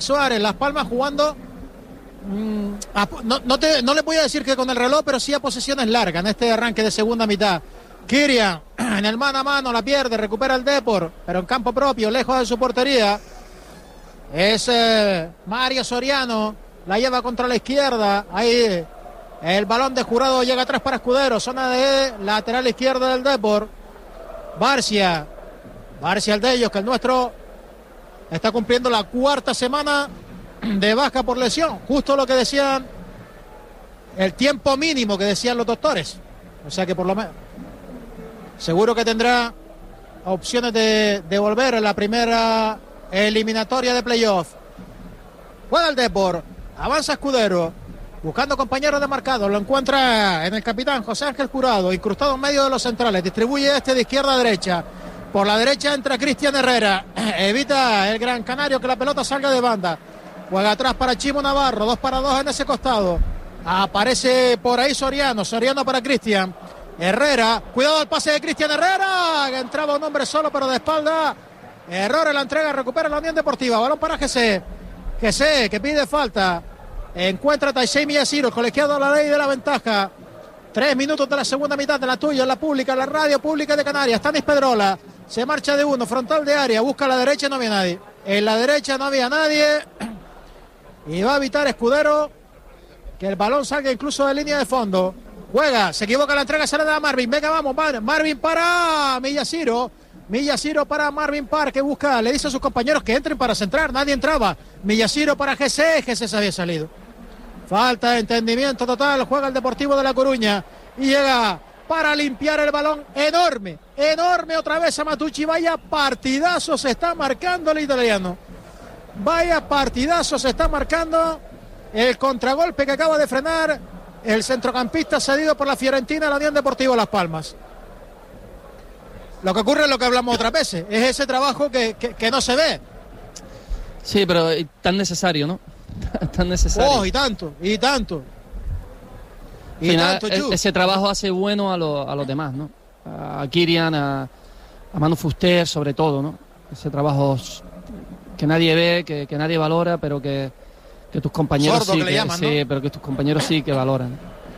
Suárez, Las Palmas jugando, no le voy a decir que con el reloj, pero sí a posesiones largas en este arranque de segunda mitad. Kirian en el mano a mano la pierde, recupera el Depor, pero en campo propio, lejos de su portería. Es Mario Soriano, la lleva contra la izquierda, ahí el balón de Jurado llega atrás para Escudero, zona de lateral izquierda del Depor. Barcia el de ellos, que el nuestro está cumpliendo la 4ª semana de baja por lesión. Justo lo que decían, el tiempo mínimo que decían los doctores. O sea que por lo menos seguro que tendrá opciones de volver en la primera eliminatoria de playoff. Juega el Depor, avanza Escudero, buscando compañeros de marcado. Lo encuentra en el capitán José Ángel Jurado, incrustado en medio de los centrales. Distribuye de izquierda a derecha. Por la derecha entra Cristian Herrera. Evita el Gran Canario que la pelota salga de banda. Juega atrás para Chimo Navarro. 2 para 2 en ese costado. Aparece por ahí Soriano para Cristian. Herrera. Cuidado al pase de Cristian Herrera. Que entraba un hombre solo pero de espalda. Error en la entrega. Recupera la Unión Deportiva. Balón para GC. GC que pide falta. Encuentra a Taisei Miyashiro. El colegiado a la ley de la ventaja. 3 minutos de la segunda mitad de la tuya, en la pública, en la radio pública de Canarias. Tanis Pedrola. Se marcha de uno, frontal de área, busca a la derecha, no había nadie. En la derecha no había nadie. Y va a evitar Escudero que el balón salga incluso de línea de fondo. Juega, se equivoca la entrega, se le da a Marvin. Venga, vamos, Marvin para Miyashiro. Miyashiro para Marvin Parr, que busca, le dice a sus compañeros que entren para centrar. Nadie entraba. Miyashiro para GC, GC se había salido. Falta de entendimiento total, juega el Deportivo de La Coruña. Y llega para limpiar el balón, enorme otra vez a Matucci. Vaya partidazo se está marcando el italiano. Vaya partidazo se está marcando el contragolpe que acaba de frenar el centrocampista cedido por la Fiorentina a la Unión Deportiva Las Palmas. Lo que ocurre es lo que hablamos otras veces, es ese trabajo que no se ve. Sí, pero tan necesario, ¿no? Tan necesario. Oh, y tanto. Final, ese trabajo hace bueno a los demás, ¿no? A Kirian, a Manu Fuster, sobre todo, ¿no? Ese trabajo que nadie ve, que nadie valora, pero que tus compañeros sordo, sí, que le llaman, sí, ¿no? pero que tus compañeros sí que valoran.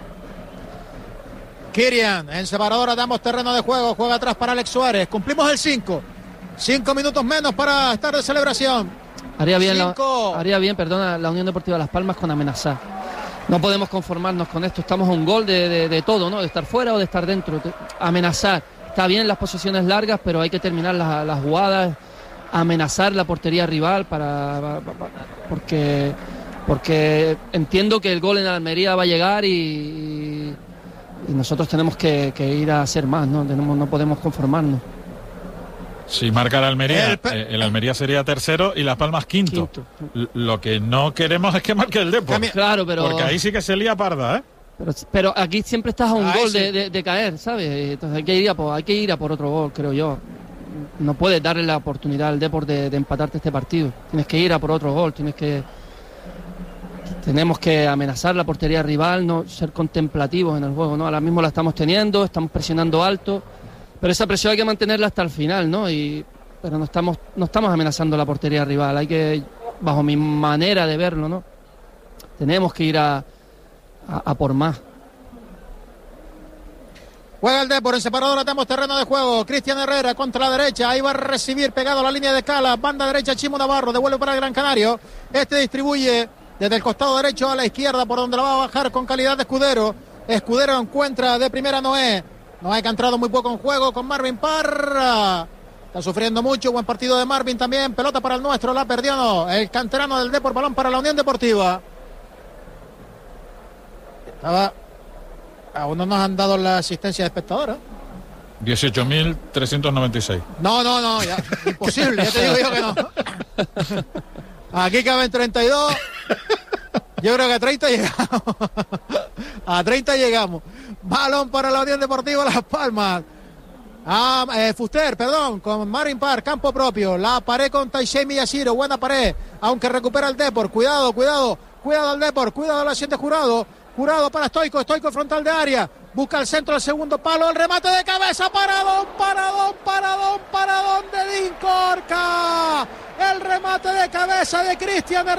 Kirian, en separadora damos terreno de juego, juega atrás para Alex Suárez. Cumplimos el 5. 5 minutos menos para estar de celebración. Haría bien, la Unión Deportiva Las Palmas con amenazar. No podemos conformarnos con esto. Estamos a un gol de todo, ¿no? De estar fuera o de estar dentro. Amenazar. Está bien las posesiones largas, pero hay que terminar las jugadas. Amenazar la portería rival porque entiendo que el gol en Almería va a llegar y nosotros tenemos que ir a hacer más, ¿no? No podemos conformarnos. Si marca el Almería, el Almería sería tercero y Las Palmas quinto. Lo que no queremos es que marque el Depor. Claro, pero porque ahí sí que se lía parda, ¿eh? Pero aquí siempre estás a un gol sí. de caer, ¿sabes? Entonces hay que ir a por otro gol, creo yo. No puedes darle la oportunidad al Depor de empatarte este partido. Tienes que ir a por otro gol, tenemos que amenazar la portería rival, no ser contemplativos en el juego, ¿no? Ahora mismo la estamos teniendo, estamos presionando alto. Pero esa presión hay que mantenerla hasta el final, ¿no? Pero no estamos amenazando la portería rival. Hay que, bajo mi manera de verlo, ¿no? Tenemos que ir a por más. Juega el Depor, en separadora damos terreno de juego. Cristian Herrera contra la derecha. Ahí va a recibir pegado a la línea de escala. Banda derecha Chimo Navarro. Devuelve para el Gran Canario. Este distribuye desde el costado derecho a la izquierda, por donde la va a bajar con calidad de Escudero. Escudero encuentra de primera Noé. Noé que ha entrado muy poco en juego con Marvin Parr. Está sufriendo mucho. Buen partido de Marvin también. Pelota para el nuestro. La perdió no. El canterano del Depor. Balón para la Unión Deportiva. Aún no nos han dado la asistencia de espectadores. 18.396. No, ya, imposible. Ya te digo yo que no. Aquí caben 32. Yo creo que a 30 llegamos. A 30 llegamos. Balón para la Unión Deportiva Las Palmas. Fuster, perdón, con Marvin Parr, campo propio. La pared con Taisei Miyashiro, buena pared. Aunque recupera el Depor. Cuidado al Depor. Cuidado al asiente Jurado. Jurado para Stoico frontal de área. Busca el centro del segundo palo. El remate de cabeza. Paradón de Dincorca. El remate de cabeza de Cristian